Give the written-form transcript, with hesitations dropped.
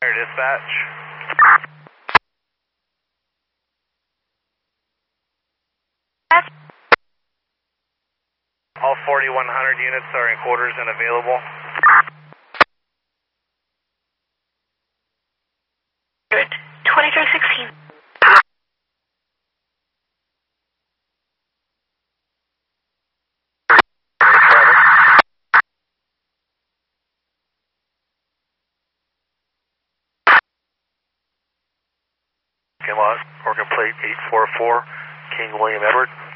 Center Dispatch. All 4100 units are in quarters and available. Good. 2316. Lost, Oregon Plate 844, King William Edward.